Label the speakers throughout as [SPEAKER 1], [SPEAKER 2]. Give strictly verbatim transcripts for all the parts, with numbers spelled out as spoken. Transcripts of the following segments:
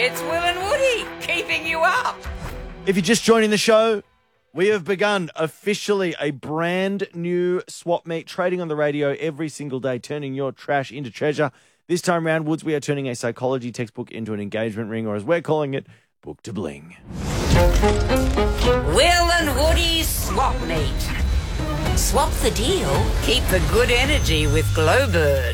[SPEAKER 1] it's Will and Woody keeping you up.
[SPEAKER 2] If you're just joining the show, we have begun officially a brand new swap meet, trading on the radio every single day, turning your trash into treasure. This time round, Woods, we are turning a psychology textbook into an engagement ring, or as we're calling it, book to bling.
[SPEAKER 1] Will and Woody's swap meet. Swap the deal, keep the good energy with Glowbird.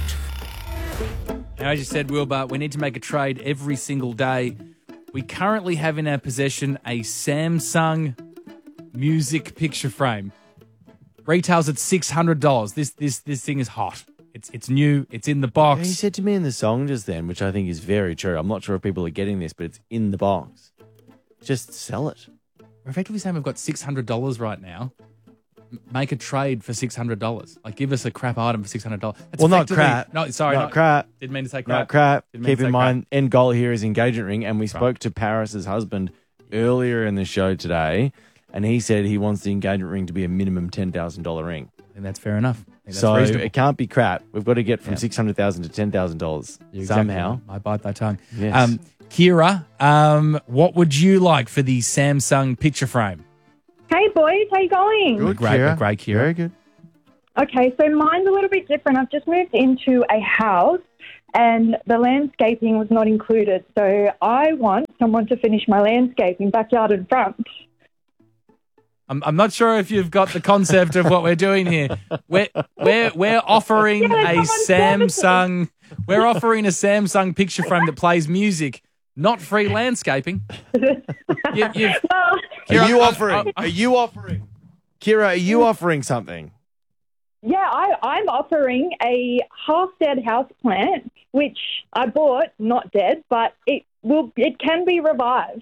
[SPEAKER 3] Now, as you said, Wilbur, we need to make a trade every single day. We currently have in our possession a Samsung music picture frame. Retails at six hundred dollars. This this this thing is hot. It's it's new. It's in the box.
[SPEAKER 2] He said to me in the song just then, which I think is very true. I'm not sure if people are getting this, but it's in the box. Just sell it.
[SPEAKER 3] We're effectively saying we've got six hundred dollars right now. M- Make a trade for six hundred dollars. Like, give us a crap item for six hundred dollars. That's
[SPEAKER 2] Well, not
[SPEAKER 3] effectively-
[SPEAKER 2] crap.
[SPEAKER 3] No, sorry.
[SPEAKER 2] Not crap.
[SPEAKER 3] Didn't mean to say crap.
[SPEAKER 2] Not crap.
[SPEAKER 3] Didn't mean
[SPEAKER 2] Keep
[SPEAKER 3] to say
[SPEAKER 2] in
[SPEAKER 3] crap.
[SPEAKER 2] mind, end goal here is engagement ring, and we spoke to Paris's husband earlier in the show today, and he said he wants the engagement ring to be a minimum ten thousand dollars ring.
[SPEAKER 3] I think that's fair enough. I think that's
[SPEAKER 2] So
[SPEAKER 3] reasonable.
[SPEAKER 2] it can't be crap. We've got to get from
[SPEAKER 3] Yeah.
[SPEAKER 2] six hundred thousand dollars to ten thousand dollars
[SPEAKER 3] You're exactly
[SPEAKER 2] somehow.
[SPEAKER 3] right. I bite thy tongue.
[SPEAKER 2] Yes.
[SPEAKER 3] Um, Kira, um, what would you like for the Samsung picture frame?
[SPEAKER 4] Hey boys, how you going?
[SPEAKER 2] Good,
[SPEAKER 3] Great,
[SPEAKER 2] Kira.
[SPEAKER 3] great, Kira.
[SPEAKER 2] Very good.
[SPEAKER 4] Okay, so mine's a little bit different. I've just moved into a house and the landscaping was not included. So I want someone to finish my landscaping, backyard and front.
[SPEAKER 3] I'm, I'm not sure if you've got the concept of what we're doing here. We're we're we're offering
[SPEAKER 4] Yeah,
[SPEAKER 3] a
[SPEAKER 4] someone
[SPEAKER 3] Samsung. We're offering a Samsung picture frame that plays music, not free landscaping. You, you've,
[SPEAKER 4] Well,
[SPEAKER 3] Kira,
[SPEAKER 2] Are you
[SPEAKER 3] I-
[SPEAKER 2] offering?
[SPEAKER 3] I-
[SPEAKER 2] Are you offering? Kira, are you offering something?
[SPEAKER 4] yeah, I, I'm offering a half-dead houseplant, which I bought, not dead, but it will. It can be revived.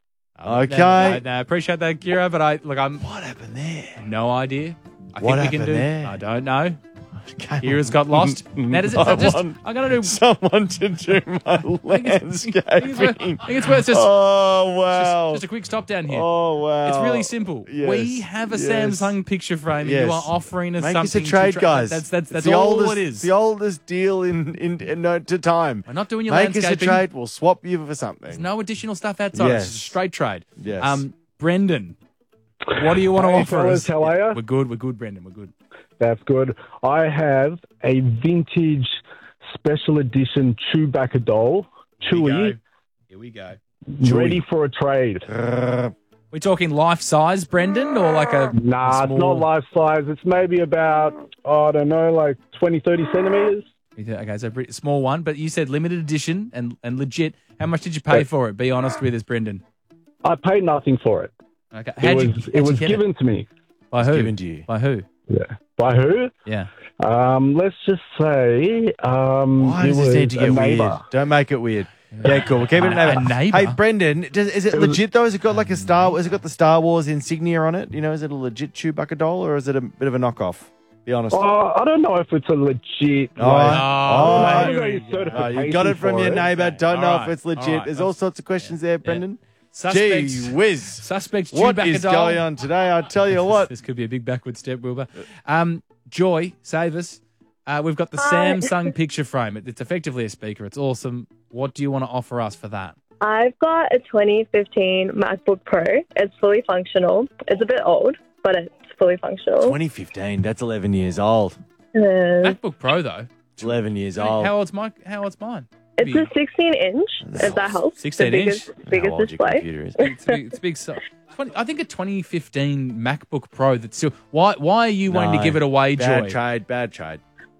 [SPEAKER 2] Okay.
[SPEAKER 3] No, no, I appreciate that, Kira, but I look. I'm
[SPEAKER 2] What happened there?
[SPEAKER 3] no idea. I
[SPEAKER 2] What
[SPEAKER 3] think we can
[SPEAKER 2] happened
[SPEAKER 3] do.
[SPEAKER 2] there?
[SPEAKER 3] I don't know.
[SPEAKER 2] Okay.
[SPEAKER 3] Kira's got lost. Now, does it,
[SPEAKER 2] I
[SPEAKER 3] just,
[SPEAKER 2] want
[SPEAKER 3] I'm going to do.
[SPEAKER 2] someone to do my
[SPEAKER 3] I think it's- I think it's worth-
[SPEAKER 2] landscaping.
[SPEAKER 3] I think it's worth just.
[SPEAKER 2] Oh wow!
[SPEAKER 3] Just, just a quick stop down here.
[SPEAKER 2] Oh wow!
[SPEAKER 3] It's really simple.
[SPEAKER 2] Yes,
[SPEAKER 3] We have a
[SPEAKER 2] yes.
[SPEAKER 3] Samsung picture frame,
[SPEAKER 2] Yes.
[SPEAKER 3] and you are offering us
[SPEAKER 2] Make
[SPEAKER 3] something.
[SPEAKER 2] us a trade,
[SPEAKER 3] to tra-
[SPEAKER 2] guys.
[SPEAKER 3] That's that's
[SPEAKER 2] It's
[SPEAKER 3] that's
[SPEAKER 2] the
[SPEAKER 3] all
[SPEAKER 2] oldest,
[SPEAKER 3] it is.
[SPEAKER 2] The oldest deal in in, in no, to time.
[SPEAKER 3] We're not doing your
[SPEAKER 2] Make us a
[SPEAKER 3] landscaping.
[SPEAKER 2] trade. We'll swap you for something.
[SPEAKER 3] There's no additional stuff outside.
[SPEAKER 2] Yes.
[SPEAKER 3] It's just a straight trade.
[SPEAKER 2] Yes.
[SPEAKER 3] Um, Brendan, what do you want to
[SPEAKER 5] Hey,
[SPEAKER 3] offer
[SPEAKER 5] fellas,
[SPEAKER 3] us?
[SPEAKER 5] how are ya?
[SPEAKER 3] We're good. We're good, Brendan. We're good.
[SPEAKER 5] That's good. I have a vintage special edition Chewbacca doll,
[SPEAKER 3] Here we
[SPEAKER 5] Chewie,
[SPEAKER 3] go. Here we go.
[SPEAKER 5] ready for a trade.
[SPEAKER 3] We're talking life size, Brendan, or like a
[SPEAKER 5] Nah,
[SPEAKER 3] a
[SPEAKER 5] it's
[SPEAKER 3] small...
[SPEAKER 5] not life size. It's maybe about, oh, I don't know, like twenty, thirty centimetres.
[SPEAKER 3] Okay, so pretty small one, but you said limited edition and and legit. How much did you pay for it? Be honest with us, Brendan.
[SPEAKER 5] I paid nothing for it.
[SPEAKER 3] Okay,
[SPEAKER 5] It
[SPEAKER 3] how'd
[SPEAKER 5] was,
[SPEAKER 3] you, how'd
[SPEAKER 5] it
[SPEAKER 3] you
[SPEAKER 5] was
[SPEAKER 3] get
[SPEAKER 5] given to me.
[SPEAKER 3] By who?
[SPEAKER 2] given to you.
[SPEAKER 3] By who?
[SPEAKER 5] Yeah. By who?
[SPEAKER 3] Yeah.
[SPEAKER 5] Um, let's just say um,
[SPEAKER 2] Why
[SPEAKER 5] it
[SPEAKER 2] does
[SPEAKER 5] was
[SPEAKER 2] this need to
[SPEAKER 5] a
[SPEAKER 2] get weird?
[SPEAKER 5] neighbour.
[SPEAKER 2] Don't make it weird. Yeah, cool. We're keeping it
[SPEAKER 3] A-
[SPEAKER 2] a
[SPEAKER 3] a neighbour?
[SPEAKER 2] Hey, Brendan, does, is it
[SPEAKER 5] It was-
[SPEAKER 2] legit though? Has it got like a Star? Has it got the Star Wars insignia on it? You know, is it a legit Chewbacca doll or is it a bit of a knockoff? Be honest.
[SPEAKER 5] Oh, I don't know if it's a legit.
[SPEAKER 2] Oh,
[SPEAKER 5] like,
[SPEAKER 2] oh,
[SPEAKER 5] I
[SPEAKER 3] here
[SPEAKER 5] don't know
[SPEAKER 3] we
[SPEAKER 5] your
[SPEAKER 3] go.
[SPEAKER 5] certification
[SPEAKER 2] Oh, you got it from
[SPEAKER 5] for
[SPEAKER 2] your
[SPEAKER 5] it.
[SPEAKER 2] neighbour. Don't
[SPEAKER 3] All
[SPEAKER 2] know
[SPEAKER 3] right,
[SPEAKER 2] if it's legit.
[SPEAKER 3] all right.
[SPEAKER 2] There's all sorts of questions there, Brendan.
[SPEAKER 3] Suspects.
[SPEAKER 2] Gee whiz.
[SPEAKER 3] Suspects.
[SPEAKER 2] What
[SPEAKER 3] Chewbacca
[SPEAKER 2] is
[SPEAKER 3] doll.
[SPEAKER 2] going on today? I tell you what.
[SPEAKER 3] This could be a big backward step, Wilbur. Um, Joy, save us. Uh, we've got the
[SPEAKER 4] Hi.
[SPEAKER 3] Samsung picture frame. It, it's effectively a speaker. It's awesome. What do you want to offer us for that?
[SPEAKER 6] I've got a twenty fifteen MacBook Pro. It's fully functional. It's a bit old, but it's fully functional.
[SPEAKER 2] twenty fifteen. That's eleven years old.
[SPEAKER 6] Uh,
[SPEAKER 3] MacBook Pro, though.
[SPEAKER 2] It's eleven years
[SPEAKER 3] How
[SPEAKER 2] old.
[SPEAKER 3] old's my? How old's mine?
[SPEAKER 6] it's a sixteen inch, if that helps.
[SPEAKER 3] sixteen
[SPEAKER 6] the
[SPEAKER 3] inch?
[SPEAKER 6] biggest, biggest
[SPEAKER 2] How old your
[SPEAKER 6] display.
[SPEAKER 2] computer is.
[SPEAKER 3] It's big. It's big. So, twenty, I think a twenty fifteen MacBook Pro. That's still. Why? Why are you wanting
[SPEAKER 2] No.
[SPEAKER 3] to give it away,
[SPEAKER 2] Bad
[SPEAKER 3] Joy?
[SPEAKER 2] trade. Bad trade.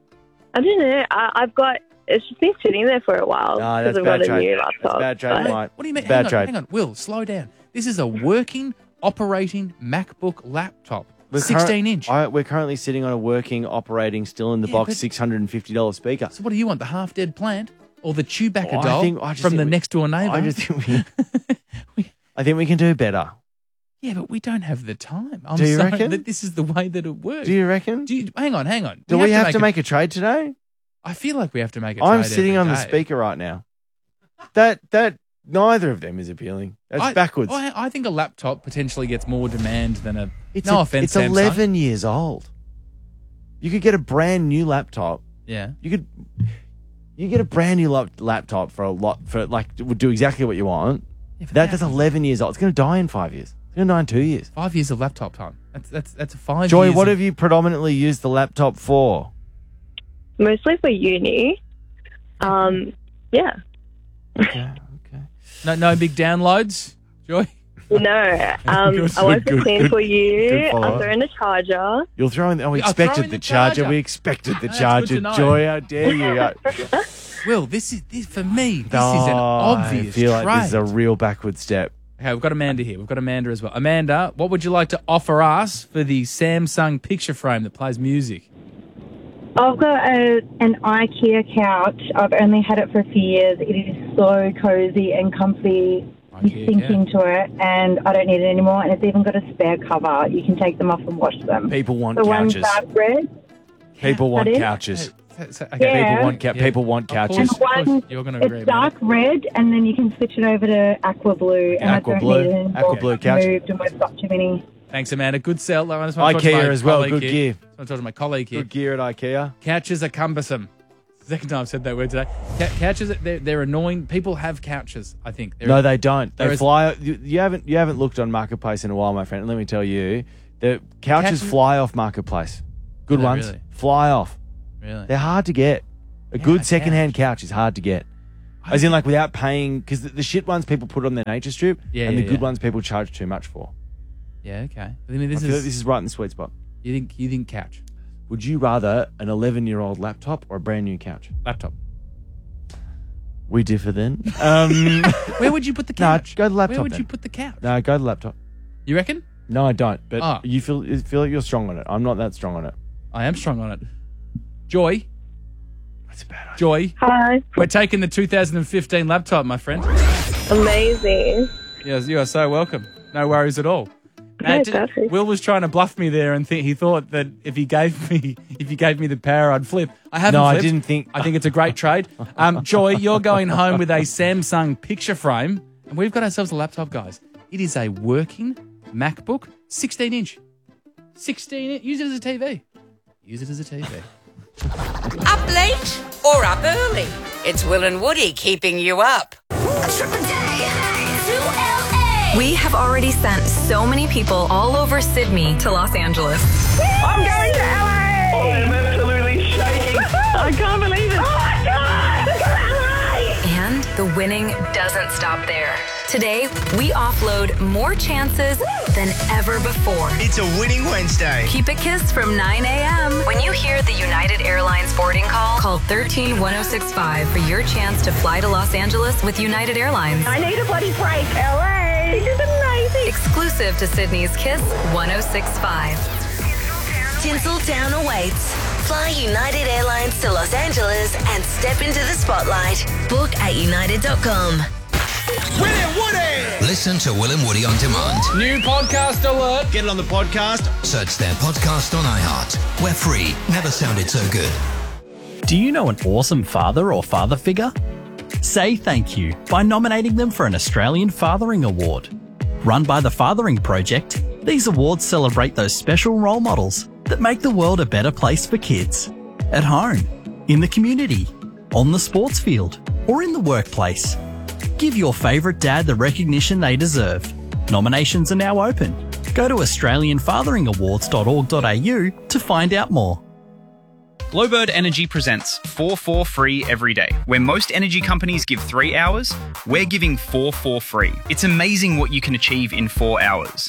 [SPEAKER 6] I don't know. I, I've got. It's just been sitting there for a while
[SPEAKER 2] No,
[SPEAKER 6] because
[SPEAKER 2] that's
[SPEAKER 6] I've got
[SPEAKER 2] bad
[SPEAKER 6] a
[SPEAKER 2] trade.
[SPEAKER 6] new
[SPEAKER 2] That's
[SPEAKER 6] laptop.
[SPEAKER 2] bad trade,
[SPEAKER 6] but-
[SPEAKER 2] mate.
[SPEAKER 3] What do you mean?
[SPEAKER 2] Bad
[SPEAKER 3] Hang on,
[SPEAKER 2] trade.
[SPEAKER 3] hang on. Will, slow down. This is a working, operating MacBook laptop.
[SPEAKER 2] We're
[SPEAKER 3] sixteen
[SPEAKER 2] curr-
[SPEAKER 3] inch.
[SPEAKER 2] I, we're currently sitting on a working, operating, still in the
[SPEAKER 3] Yeah,
[SPEAKER 2] box,
[SPEAKER 3] but-
[SPEAKER 2] six hundred fifty dollars speaker.
[SPEAKER 3] So what do you want? The half dead plant or the Chewbacca
[SPEAKER 2] Oh, I
[SPEAKER 3] doll
[SPEAKER 2] think- I just
[SPEAKER 3] from
[SPEAKER 2] think
[SPEAKER 3] the
[SPEAKER 2] we-
[SPEAKER 3] next door neighbour?
[SPEAKER 2] I just think we, I think we can do better.
[SPEAKER 3] Yeah, but we don't have the time. I'm
[SPEAKER 2] Do you
[SPEAKER 3] sorry
[SPEAKER 2] reckon?
[SPEAKER 3] that this is the way that it works.
[SPEAKER 2] Do you reckon?
[SPEAKER 3] Do you, hang on, hang on.
[SPEAKER 2] Do we have,
[SPEAKER 3] make
[SPEAKER 2] to
[SPEAKER 3] a-
[SPEAKER 2] make a trade today?
[SPEAKER 3] I feel like we have to make a
[SPEAKER 2] I'm
[SPEAKER 3] trade
[SPEAKER 2] sitting
[SPEAKER 3] every
[SPEAKER 2] on the
[SPEAKER 3] day.
[SPEAKER 2] speaker right now. That that neither of them is appealing. That's
[SPEAKER 3] I,
[SPEAKER 2] backwards.
[SPEAKER 3] I, I think a laptop potentially gets more demand than a.
[SPEAKER 2] it's
[SPEAKER 3] no
[SPEAKER 2] a-
[SPEAKER 3] offense,
[SPEAKER 2] It's
[SPEAKER 3] Samsung.
[SPEAKER 2] eleven years old. You could get a brand new laptop.
[SPEAKER 3] Yeah.
[SPEAKER 2] You could. You get a brand new lap- laptop for a lot, for like, would do exactly what you want.
[SPEAKER 3] Yeah, for
[SPEAKER 2] That, that's eleven years old. It's going to die in five years. It's going to die in two years.
[SPEAKER 3] Five years of laptop time. That's that's that's a five.
[SPEAKER 2] Joy,
[SPEAKER 3] years
[SPEAKER 2] what
[SPEAKER 3] of-
[SPEAKER 2] have you predominantly used the laptop for?
[SPEAKER 6] Mostly for uni. Um, yeah.
[SPEAKER 2] Okay, okay.
[SPEAKER 3] No, no big downloads, Joy.
[SPEAKER 6] No, um,
[SPEAKER 3] Good,
[SPEAKER 6] I won't
[SPEAKER 2] good,
[SPEAKER 6] be clean
[SPEAKER 2] good,
[SPEAKER 6] for you.
[SPEAKER 2] good follow-up.
[SPEAKER 6] I'll throw in a charger.
[SPEAKER 2] You'll throw in. Oh, we
[SPEAKER 3] I'll throw
[SPEAKER 2] expected
[SPEAKER 3] in
[SPEAKER 2] the
[SPEAKER 3] the
[SPEAKER 2] charger.
[SPEAKER 3] charger.
[SPEAKER 2] We expected the
[SPEAKER 3] That's
[SPEAKER 2] charger.
[SPEAKER 3] good to know.
[SPEAKER 2] Joy, how dare you? Uh,
[SPEAKER 3] Will, this is this for me. This
[SPEAKER 2] oh,
[SPEAKER 3] is an obvious
[SPEAKER 2] I feel
[SPEAKER 3] trade.
[SPEAKER 2] like this is a real backward step.
[SPEAKER 3] Okay, we've got Amanda here. We've got Amanda as well. Amanda, what would you like to offer us for the Samsung picture frame that plays music?
[SPEAKER 7] I've got a, an IKEA couch. I've only had it for a few years. It is so cozy and comfy. You
[SPEAKER 3] IKEA
[SPEAKER 7] sink
[SPEAKER 3] couch.
[SPEAKER 7] into it, and I don't need it anymore. And it's even got a spare cover. You can take them off and wash them.
[SPEAKER 2] People want
[SPEAKER 7] the one's
[SPEAKER 2] couches.
[SPEAKER 7] dark red.
[SPEAKER 2] People want
[SPEAKER 7] Pardon?
[SPEAKER 2] couches.
[SPEAKER 3] So- so-
[SPEAKER 2] Okay,
[SPEAKER 3] okay.
[SPEAKER 7] Yeah.
[SPEAKER 2] People want ca-
[SPEAKER 3] Yeah.
[SPEAKER 2] people want
[SPEAKER 3] Of course,
[SPEAKER 2] couches.
[SPEAKER 3] of course,
[SPEAKER 7] One-
[SPEAKER 3] you're going to
[SPEAKER 7] It's
[SPEAKER 3] agree. Amanda.
[SPEAKER 7] dark red, and then you can switch it over to aqua blue. And
[SPEAKER 2] Aqua
[SPEAKER 7] I don't
[SPEAKER 2] blue?
[SPEAKER 7] need it anymore.
[SPEAKER 2] Aqua blue couch?
[SPEAKER 7] Moved, and we've got too many.
[SPEAKER 3] Thanks, Amanda. Good sell. I just want to talk to
[SPEAKER 2] IKEA
[SPEAKER 3] my
[SPEAKER 2] as well.
[SPEAKER 3] colleague
[SPEAKER 2] Good
[SPEAKER 3] here.
[SPEAKER 2] gear.
[SPEAKER 3] I want to talk to my colleague here.
[SPEAKER 2] Good gear at IKEA.
[SPEAKER 3] Couches are cumbersome. Second time I've said that word today. Ca- couches, they're, they're annoying. People have couches, I think. They're-
[SPEAKER 2] No, they don't. They
[SPEAKER 3] there is-
[SPEAKER 2] fly. You, you haven't. You haven't looked on Marketplace in a while, my friend. And let me tell you, the couches
[SPEAKER 3] Couches-
[SPEAKER 2] fly off Marketplace. Good
[SPEAKER 3] Do they
[SPEAKER 2] ones
[SPEAKER 3] really?
[SPEAKER 2] fly off.
[SPEAKER 3] Really?
[SPEAKER 2] They're hard to get. A
[SPEAKER 3] Yeah,
[SPEAKER 2] good
[SPEAKER 3] a
[SPEAKER 2] secondhand couch is hard to get. As in, like, without paying, because the, the shit ones people put on their nature strip,
[SPEAKER 3] Yeah,
[SPEAKER 2] and
[SPEAKER 3] yeah,
[SPEAKER 2] the good
[SPEAKER 3] yeah.
[SPEAKER 2] ones people charge too much for.
[SPEAKER 3] Yeah, okay. I mean, this
[SPEAKER 2] I feel
[SPEAKER 3] is,
[SPEAKER 2] like this is right in the sweet spot.
[SPEAKER 3] you think you think couch,
[SPEAKER 2] Would you rather an eleven-year-old laptop or a brand new couch?
[SPEAKER 3] laptop.
[SPEAKER 2] We differ then. Um,
[SPEAKER 3] Where would you put the
[SPEAKER 2] Nah,
[SPEAKER 3] couch?
[SPEAKER 2] go to the laptop
[SPEAKER 3] Where would
[SPEAKER 2] then.
[SPEAKER 3] you put the couch?
[SPEAKER 2] no, go to the laptop.
[SPEAKER 3] You reckon?
[SPEAKER 2] No, I don't. But
[SPEAKER 3] Ah.
[SPEAKER 2] you feel you feel like you're strong on it. I'm not that strong on it.
[SPEAKER 3] I am strong on it. Joy,
[SPEAKER 2] That's a bad idea.
[SPEAKER 3] Joy,
[SPEAKER 6] Hi.
[SPEAKER 3] we're taking the two thousand fifteen laptop, my friend.
[SPEAKER 6] Amazing.
[SPEAKER 3] Yes, you are so welcome. No worries at all.
[SPEAKER 6] Okay,
[SPEAKER 3] Uh, did-
[SPEAKER 6] perfect.
[SPEAKER 3] Will was trying to bluff me there, and th- he thought that if he gave me if he gave me the power, I'd flip. I haven't.
[SPEAKER 2] No, I
[SPEAKER 3] flipped.
[SPEAKER 2] didn't think-
[SPEAKER 3] I think it's a great trade. Um, Joy, you're going home with a Samsung picture frame, and we've got ourselves a laptop, guys. It is a working MacBook, sixteen inch, sixteen. inch. Use it as a T V. Use it as a T V.
[SPEAKER 1] Up late or up early? It's Will and Woody keeping you up.
[SPEAKER 8] We have already sent so many people all over Sydney to Los Angeles.
[SPEAKER 6] I'm going to L A! Oh, I'm absolutely shaking. I can't believe it. Oh, my God! Look at L A!
[SPEAKER 8] And the winning doesn't stop there. Today, we offload more chances than ever before.
[SPEAKER 9] It's a winning Wednesday.
[SPEAKER 8] Keep it Kiss from nine a.m. When you hear the United Airlines boarding call, call one three one zero six five for your chance to fly to Los Angeles with United Airlines.
[SPEAKER 6] I need a bloody break. L A! This is amazing.
[SPEAKER 8] Exclusive to Sydney's Kiss one oh six point five.
[SPEAKER 10] Tinseltown awaits. Fly United Airlines to Los Angeles and step into the spotlight. Book at united dot com.
[SPEAKER 9] Will and Woody!
[SPEAKER 11] Listen to Will and Woody on demand.
[SPEAKER 3] New podcast alert.
[SPEAKER 9] Get it on the podcast.
[SPEAKER 11] Search their podcast on iHeart. We're free. Never sounded so good.
[SPEAKER 12] Do you know an awesome father or father figure? Say thank you by nominating them for an Australian Fathering Award. Run by the Fathering Project, these awards celebrate those special role models that make the world a better place for kids. At home, in the community, on the sports field, or in the workplace. Give your favourite dad the recognition they deserve. Nominations are now open. Go to australian fathering awards dot org dot a u to find out more.
[SPEAKER 13] Glowbird Energy presents four four free every day. Where most energy companies give three hours, we're giving four four free. It's amazing what you can achieve in four hours.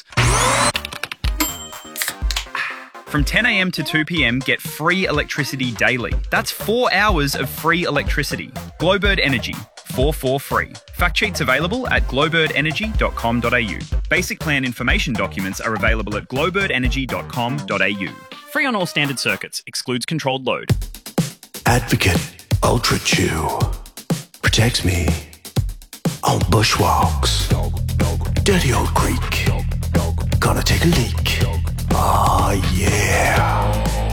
[SPEAKER 13] From ten a.m. to two p.m, get free electricity daily. That's four hours of free electricity. Glowbird Energy, four four free. Fact sheets available at glowbird energy dot com dot a u. Basic plan information documents are available at glowbird energy dot com dot a u. Free on all standard circuits. Excludes controlled load.
[SPEAKER 14] Advocate Ultra Chew protects me on bushwalks. Dirty old creek. Gonna take a leak. Oh yeah.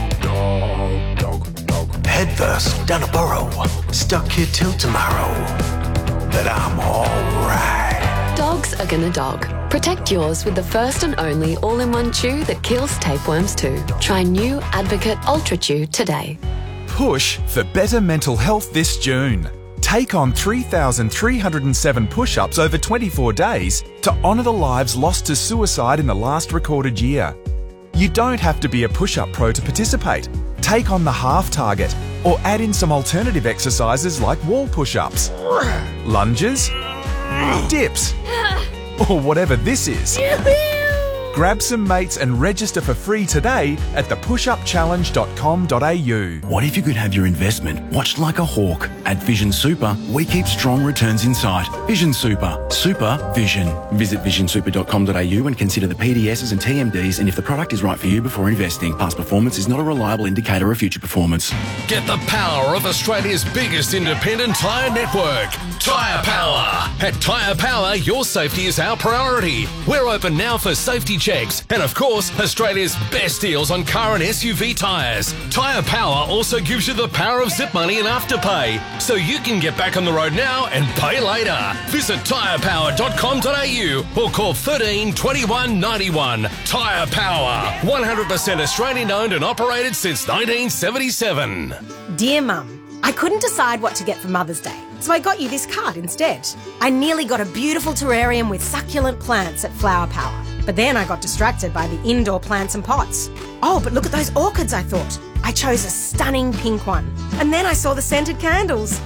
[SPEAKER 14] Head first down a burrow. Stuck here till tomorrow. But I'm alright.
[SPEAKER 15] Dogs are gonna dog. Protect yours with the first and only all-in-one chew that kills tapeworms too. Try new Advocate Ultra Chew today.
[SPEAKER 16] push for better mental health this June. Take on three thousand three hundred seven push-ups over twenty-four days to honour the lives lost to suicide in the last recorded year. You don't have to be a push-up pro to participate. Take on the half target or add in some alternative exercises like wall push-ups, lunges, dips, or whatever this is. Grab some mates and register for free today at the push up challenge dot com dot a u.
[SPEAKER 17] What if you could have your investment watched like a hawk? At Vision Super, we keep strong returns in sight. Vision Super. Super Vision. Visit vision super dot com dot a u and consider the P D Ss and T M Ds and if the product is right for you before investing. Past performance is not a reliable indicator of future performance.
[SPEAKER 18] Get the power of Australia's biggest independent tyre network. Tyre Power. At Tyre Power, your safety is our priority. We're open now for safety checks and, of course, Australia's best deals on car and S U V tyres. Tyre Power also gives you the power of zip money and afterpay, so you can get back on the road now and pay later. Visit tyre power dot com dot a u or call thirteen twenty-one ninety-one. Tyre Power. one hundred percent Australian owned and operated since nineteen seventy-seven.
[SPEAKER 19] Dear Mum, I couldn't decide what to get for Mother's Day, so I got you this card instead. I nearly got a beautiful terrarium with succulent plants at Flower Power, but then I got distracted by the indoor plants and pots. Oh, but look at those orchids, I thought. I chose a stunning pink one, and then I saw the scented candles.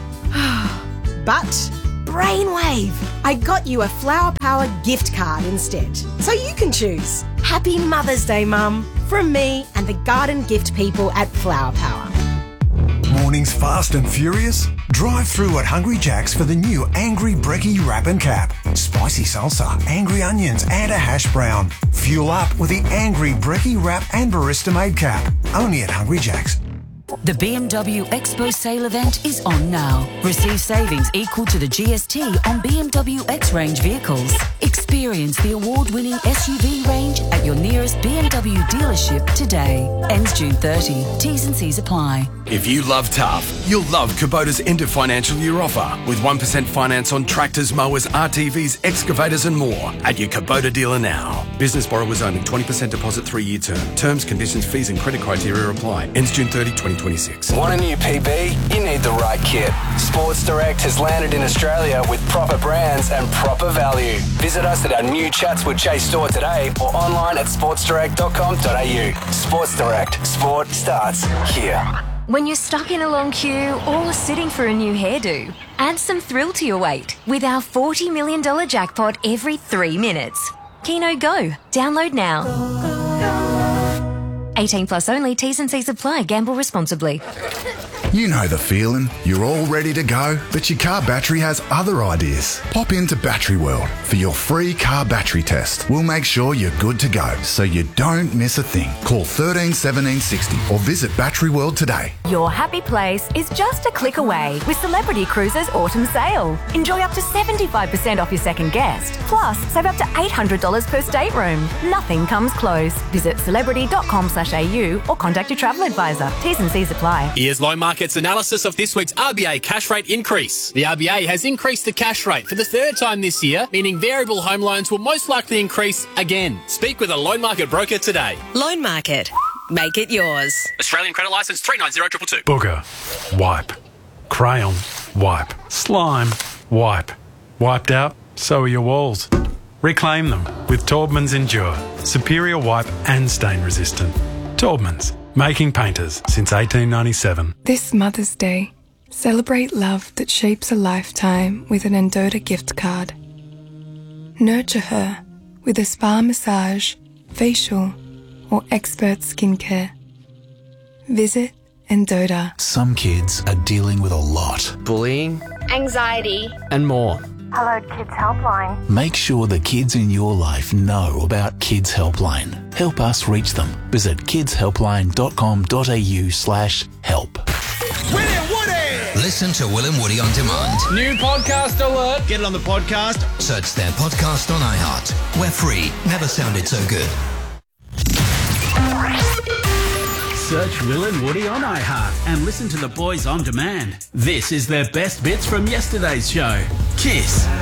[SPEAKER 19] But brainwave! I got you a Flower Power gift card instead, so you can choose. Happy Mother's Day, Mum, from me and the garden gift people at Flower Power.
[SPEAKER 20] Mornings fast and furious? Drive through at Hungry Jack's for the new Angry Brekkie Wrap and Cap. Spicy salsa, angry onions and a hash brown. Fuel up with the Angry Brekkie Wrap and Barista Made Cap. Only at Hungry Jack's.
[SPEAKER 21] The B M W Expo sale event is on now. Receive savings equal to the G S T on B M W X-Range vehicles. Experience the award-winning S U V range at your nearest B M W dealership today. Ends June thirtieth. T's and C's apply.
[SPEAKER 22] If you love tough, you'll love Kubota's end of financial year offer with one percent finance on tractors, mowers, R T Vs, excavators and more at your Kubota dealer now. Business borrowers only, twenty percent deposit, three-year term. Terms, conditions, fees and credit criteria apply. Ends June thirtieth, twenty twenty-six.
[SPEAKER 23] Want a new P B? You need the right kit. Sports Direct has landed in Australia with proper brands and proper value. Visit us at our new Chatswood Chase store today or online at sports direct dot com dot a u. Sports Direct. Sport starts here.
[SPEAKER 24] When you're stuck in a long queue or sitting for a new hairdo, add some thrill to your wait with our forty million dollars jackpot every three minutes. Keno Go. Download now. eighteen plus only. T's and C's apply. Gamble responsibly.
[SPEAKER 25] You know the feeling. You're all ready to go, but your car battery has other ideas. Pop into Battery World for your free car battery test. We'll make sure you're good to go, so you don't miss a thing. Call thirteen seventeen sixty or visit Battery World today.
[SPEAKER 24] Your happy place is just a click away with Celebrity Cruises Autumn Sale. Enjoy up to seventy-five percent off your second guest. Plus, save up to eight hundred dollars per stateroom. Nothing comes close. Visit celebrity dot com slash a u or contact your travel advisor. T's and C's apply.
[SPEAKER 26] Here's Loan Market's analysis of this week's R B A cash rate increase. The R B A has increased the cash rate for the third time this year, meaning variable home loans will most likely increase again. Speak with a Loan Market broker today.
[SPEAKER 10] Loan Market. Make it yours.
[SPEAKER 26] Australian credit licence three nine zero two two.
[SPEAKER 27] Booger. Wipe. Crayon. Wipe. Slime. Wipe. Wiped out? So are your walls. Reclaim them with Taubman's Endure. Superior wipe and stain resistant. Taubman's. Making painters since eighteen ninety-seven.
[SPEAKER 28] This Mother's Day, celebrate love that shapes a lifetime with an Endota gift card. Nurture her with a spa massage, facial, or expert skincare. Visit Endota.
[SPEAKER 11] Some kids are dealing with a lot.
[SPEAKER 29] Bullying,
[SPEAKER 30] anxiety,
[SPEAKER 29] and more.
[SPEAKER 30] Hello Kids Helpline.
[SPEAKER 11] Make sure the kids in your life know about Kids Helpline. Help us reach them. Visit kids helpline dot com dot a u slash help.
[SPEAKER 9] Will and Woody!
[SPEAKER 11] Listen to Will and Woody on demand.
[SPEAKER 9] New podcast alert. Get it on the podcast.
[SPEAKER 11] Search their podcast on iHeart. We're free. Never sounded so good.
[SPEAKER 31] Search Will and Woody on iHeart and listen to the boys on demand. This is their best bits from yesterday's show. Kiss.